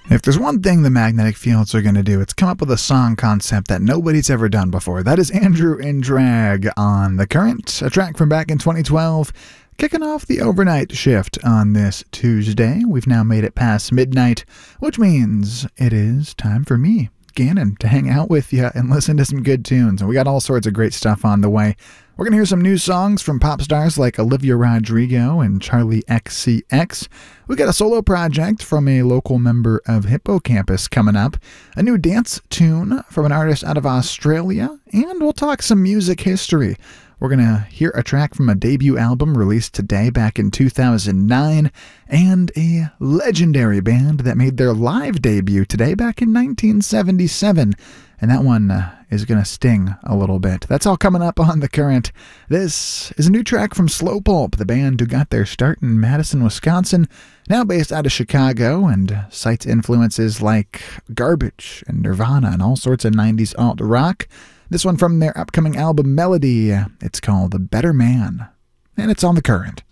If there's one thing the Magnetic Fields are going to do, it's come up with a song concept that nobody's ever done before. That is Andrew in Drag on The Current, a track from back in 2012, kicking off the overnight shift on this Tuesday. We've now made it past midnight, which means it is time for me, Gannon, to hang out with you and listen to some good tunes. And we got all sorts of great stuff on the way. We're going to hear some new songs from pop stars like Olivia Rodrigo and Charlie XCX. We got a solo project from a local member of Hippocampus coming up, a new dance tune from an artist out of Australia, and we'll talk some music history. We're going to hear a track from a debut album released today back in 2009, and a legendary band that made their live debut today back in 1977. And that one is going to sting a little bit. That's all coming up on The Current. This is a new track from Slow Pulp, the band who got their start in Madison, Wisconsin, now based out of Chicago, and cites influences like Garbage and Nirvana and all sorts of 90s alt rock. This one from their upcoming album Melody. It's called The Better Man, and it's on The Current.